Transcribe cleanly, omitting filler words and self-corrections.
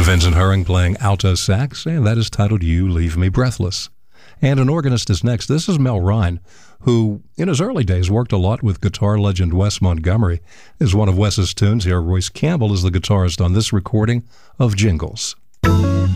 Vincent Herring playing alto sax, and that is titled You Leave Me Breathless. And an organist is next. This is Mel Ryan, who in his early days worked a lot with guitar legend Wes Montgomery. This is one of Wes's tunes here. Royce Campbell is the guitarist on this recording of Jingles.